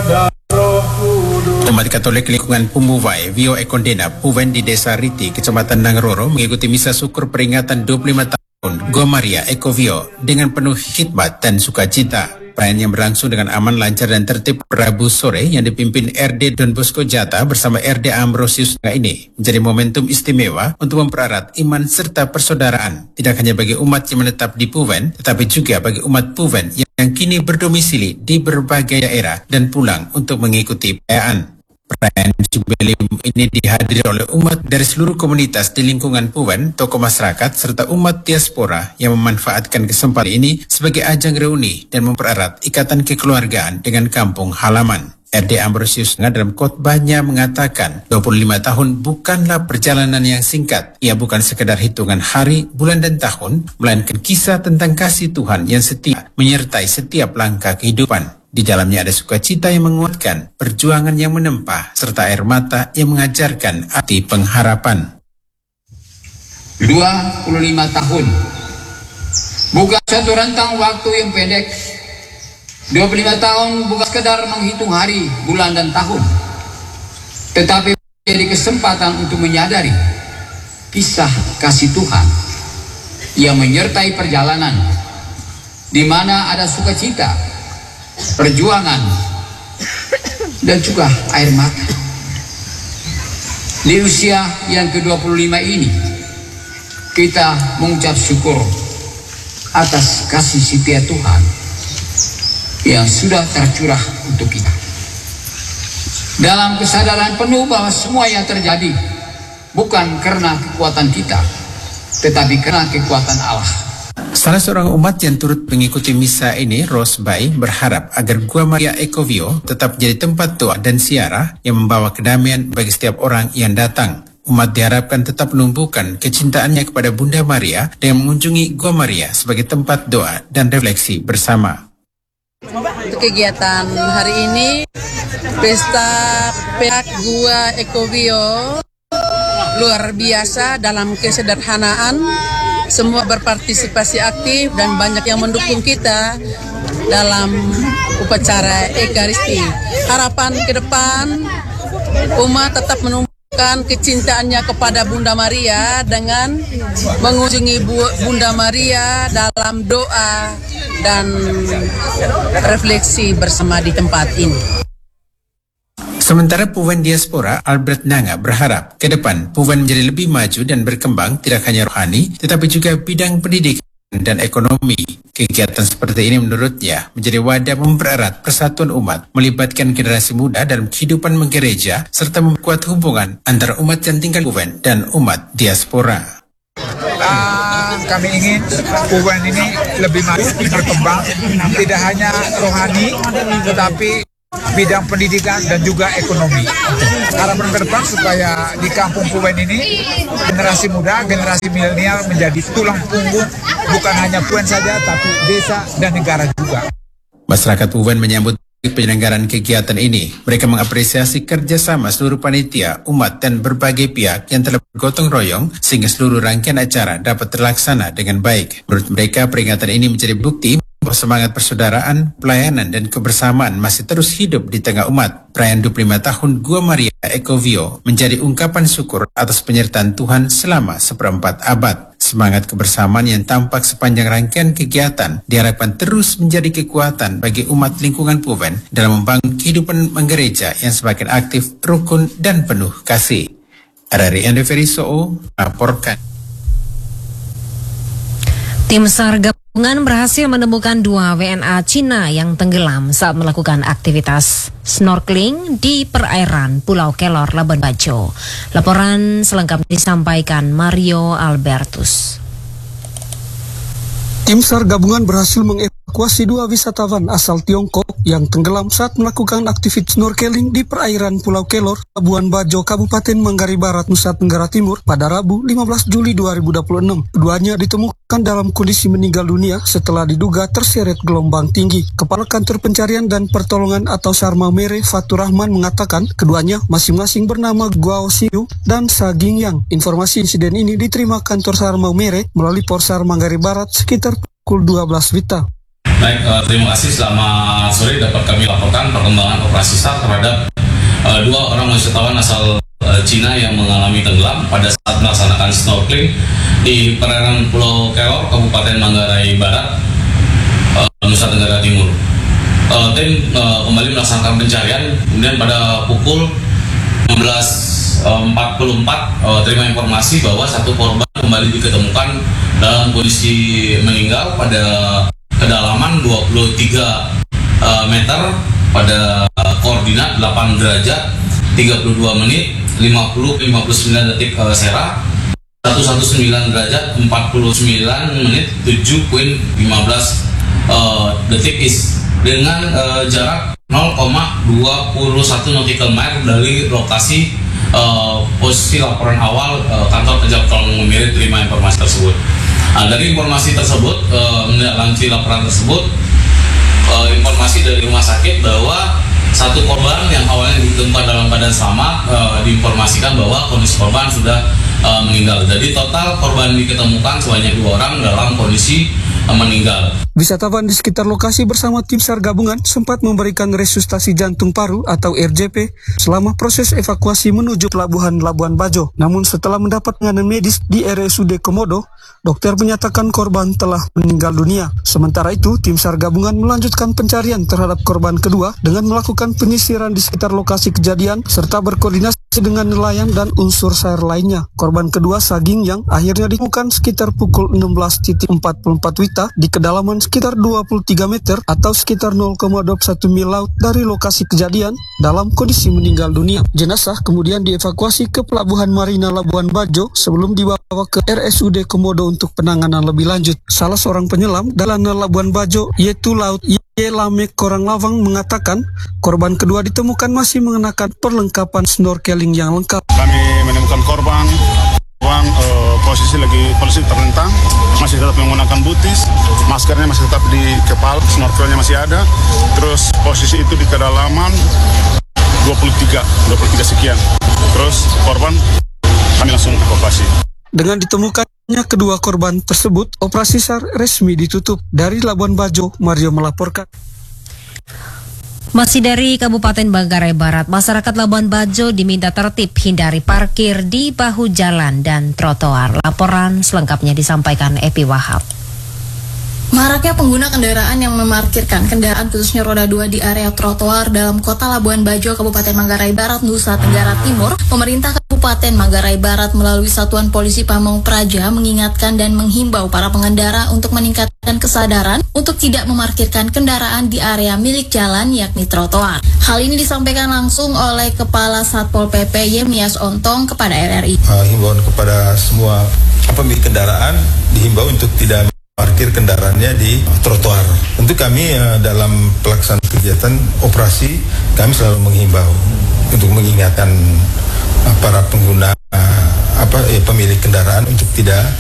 Umat Katolik lingkungan Pumuwai, Vio Ekondena, Puven di Desa Riti, Kecamatan Nangroro mengikuti misa syukur peringatan 25 tahun Gua Maria Eko Vio dengan penuh khidmat dan sukacita. Perayaan yang berlangsung dengan aman, lancar dan tertib Rabu sore yang dipimpin RD Don Bosco Jata bersama RD Ambrosius ini menjadi momentum istimewa untuk mempererat iman serta persaudaraan. Tidak hanya bagi umat yang menetap di Puven, tetapi juga bagi umat Puven yang kini berdomisili di berbagai daerah dan pulang untuk mengikuti perayaan. Perayaan jubileum ini dihadiri oleh umat dari seluruh komunitas di lingkungan Puven, tokoh masyarakat, serta umat diaspora yang memanfaatkan kesempatan ini sebagai ajang reuni dan mempererat ikatan kekeluargaan dengan kampung halaman. RD Ambrosius dalam khotbahnya mengatakan 25 tahun bukanlah perjalanan yang singkat. Ia bukan sekedar hitungan hari, bulan dan tahun, melainkan kisah tentang kasih Tuhan yang setia menyertai setiap langkah kehidupan. Di dalamnya ada sukacita yang menguatkan, perjuangan yang menempa, serta air mata yang mengajarkan arti pengharapan. 25 tahun bukan satu rentang waktu yang pendek. 25 tahun bukan sekedar menghitung hari, bulan dan tahun, tetapi menjadi kesempatan untuk menyadari kisah kasih Tuhan yang menyertai perjalanan, di mana ada sukacita, perjuangan, dan juga air mata. Di usia yang ke-25 ini, kita mengucap syukur atas kasih setia Tuhan yang sudah tercurah untuk kita. Dalam kesadaran penuh bahwa semua yang terjadi bukan karena kekuatan kita, tetapi karena kekuatan Allah. Salah seorang umat yang turut mengikuti misa ini, Rosbai, berharap agar Gua Maria Eko Vio tetap jadi tempat doa dan ziarah yang membawa kedamaian bagi setiap orang yang datang. Umat diharapkan tetap menumbuhkan kecintaannya kepada Bunda Maria dengan mengunjungi Gua Maria sebagai tempat doa dan refleksi bersama. Untuk kegiatan hari ini, pesta pihak Gua Eko Vio luar biasa dalam kesederhanaan. Semua berpartisipasi aktif dan banyak yang mendukung kita dalam upacara Ekaristi. Harapan ke depan, umat tetap menumbuhkan kecintaannya kepada Bunda Maria dengan mengunjungi Bunda Maria dalam doa dan refleksi bersama di tempat ini. Sementara Puven Diaspora, Albert Nanga berharap ke depan Puven menjadi lebih maju dan berkembang tidak hanya rohani, tetapi juga bidang pendidikan dan ekonomi. Kegiatan seperti ini menurutnya menjadi wadah mempererat persatuan umat, melibatkan generasi muda dalam kehidupan menggereja, serta memperkuat hubungan antara umat yang tinggal Puven dan umat diaspora. Kami ingin Puven ini lebih maju, berkembang, tidak hanya rohani, tetapi bidang pendidikan dan juga ekonomi. Harapan ke depan supaya di kampung Puven ini generasi muda, generasi milenial menjadi tulang punggung bukan hanya Puven saja tapi desa dan negara juga. Masyarakat Puven menyambut penyelenggaraan kegiatan ini. Mereka mengapresiasi kerjasama seluruh panitia, umat dan berbagai pihak yang telah bergotong royong sehingga seluruh rangkaian acara dapat terlaksana dengan baik. Menurut mereka, peringatan ini menjadi bukti bahwa semangat persaudaraan, pelayanan, dan kebersamaan masih terus hidup di tengah umat. Perayaan 25 tahun Gua Maria Eko Vio menjadi ungkapan syukur atas penyertaan Tuhan selama seperempat abad. Semangat kebersamaan yang tampak sepanjang rangkaian kegiatan diharapkan terus menjadi kekuatan bagi umat lingkungan Puven dalam membangun kehidupan menggereja yang semakin aktif, rukun, dan penuh kasih. RRI Andeveri Soo melaporkan. Tim SAR gabungan berhasil menemukan 2 WNA Cina yang tenggelam saat melakukan aktivitas snorkeling di perairan Pulau Kelor, Labuan Bajo. Laporan selengkapnya disampaikan Mario Albertus. Tim SAR gabungan berhasil mengevakuasi 2 wisatawan asal Tiongkok yang tenggelam saat melakukan aktivitas snorkeling di perairan Pulau Kelor, Labuan Bajo, Kabupaten Manggarai Barat, Nusa Tenggara Timur pada Rabu 15 Juli 2026. Keduanya ditemukan dalam kondisi meninggal dunia setelah diduga terseret gelombang tinggi. Kepala Kantor Pencarian dan Pertolongan atau SAR Maumere, Fatur Rahman, mengatakan keduanya masing-masing bernama Guo Xiu dan Sa Gingyang. Informasi insiden ini diterima Kantor SAR Maumere melalui Porsar Manggarai Barat sekitar pukul 12 WITA. Baik, terima kasih. Selamat sore. Dapat kami laporkan perkembangan operasi SAR terhadap dua orang wisatawan asal Cina yang mengalami tenggelam pada saat melaksanakan snorkeling di perairan Pulau Kelor, Kabupaten Manggarai Barat, Nusa Tenggara Timur. Tim kembali melaksanakan pencarian. Kemudian pada pukul 15.44 terima informasi bahwa satu korban kembali diketemukan dalam kondisi meninggal pada kedalaman 23 meter pada koordinat 8 derajat 32 menit 59 detik Sera, 119 derajat 49 menit 7.15 detik Is, dengan jarak 0,21 nautical mile dari lokasi posisi laporan awal kantor Kejap Tolong Memiri terima informasi tersebut. Dari informasi tersebut, menindaklanjuti laporan tersebut, informasi dari rumah sakit bahwa satu korban yang awalnya ditemukan dalam keadaan selamat diinformasikan bahwa kondisi korban sudah meninggal. Jadi total korban diketemukan sebanyak 2 orang dalam kondisi meninggal. Wisatawan di sekitar lokasi bersama tim SAR gabungan sempat memberikan resusitasi jantung paru atau RJP selama proses evakuasi menuju pelabuhan Labuan Bajo. Namun setelah mendapat penanganan medis di RSUD Komodo, dokter menyatakan korban telah meninggal dunia. Sementara itu, tim SAR gabungan melanjutkan pencarian terhadap korban kedua dengan melakukan penyisiran di sekitar lokasi kejadian serta berkoordinasi dengan nelayan dan unsur SAR lainnya. Korban kedua Saging yang akhirnya ditemukan sekitar pukul 16.44 WITA di kedalaman sekitar 23 meter atau sekitar 0,21 mil laut dari lokasi kejadian dalam kondisi meninggal dunia. Jenazah kemudian dievakuasi ke Pelabuhan Marina Labuan Bajo sebelum dibawa ke RSUD Komodo untuk penanganan lebih lanjut. Salah seorang penyelam dalam Labuan Bajo yaitu Laut Lamek Korang Lawang mengatakan korban kedua ditemukan masih mengenakan perlengkapan snorkeling yang lengkap. Kami menemukan korban posisi terlentang, masih tetap menggunakan butis, maskernya masih tetap di kepala, snorkelnya masih ada, terus posisi itu di kedalaman 23 sekian. Terus korban kami langsung evakuasi. Dengan ditemukannya kedua korban tersebut, operasi SAR resmi ditutup. Dari Labuan Bajo, Mario melaporkan. Masih dari Kabupaten Manggarai Barat, masyarakat Labuan Bajo diminta tertib hindari parkir di bahu jalan dan trotoar. Laporan selengkapnya disampaikan Epi Wahab. Maraknya pengguna kendaraan yang memarkirkan kendaraan khususnya roda 2 di area trotoar dalam kota Labuan Bajo, Kabupaten Manggarai Barat, Nusa Tenggara Timur, pemerintah Kabupaten Manggarai Barat melalui Satuan Polisi Pamong Praja mengingatkan dan menghimbau para pengendara untuk meningkatkan kesadaran untuk tidak memarkirkan kendaraan di area milik jalan yakni trotoar. Hal ini disampaikan langsung oleh Kepala Satpol PP Yemias Ontong kepada RRI. Himbauan kepada semua pemilik kendaraan dihimbau untuk tidak parkir kendaraannya di trotoar. Tentu kami dalam pelaksanaan kegiatan operasi kami selalu menghimbau untuk mengingatkan para pengguna pemilik kendaraan untuk tidak